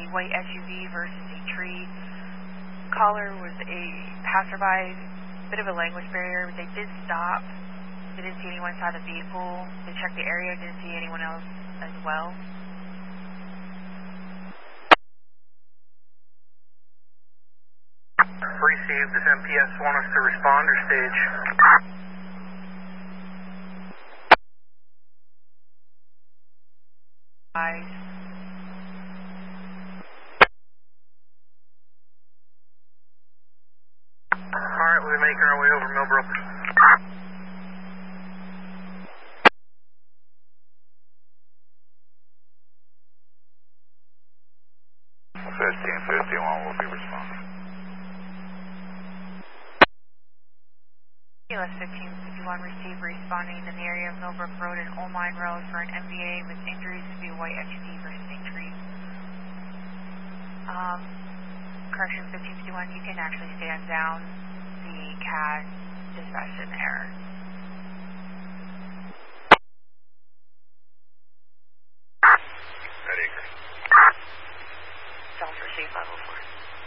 white SUV versus a tree. Caller was a passerby, bit of a language barrier. They did stop. They didn't see anyone inside the vehicle. They checked the area, didn't see anyone else as well. Received. Does MPS want us to respond or stage? Alright, we're making our way over Millbrook. 1551 will be responding. ELS 1551 received responding in the area of Millbrook Road and Old Mine Road for an MVA with injuries to be a white SUV versus a tree. Correction 1551, you can actually stand down. The CAD dispatched an error. Ready, Chris. Self received 504.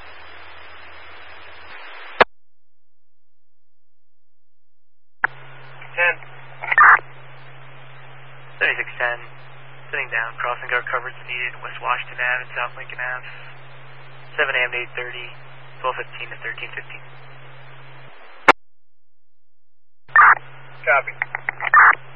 Sitting down, crossing guard coverage needed, West Washington Ave and South Lincoln Ave, 7 a.m. to 8:30, 12:15 to 13:15. Copy.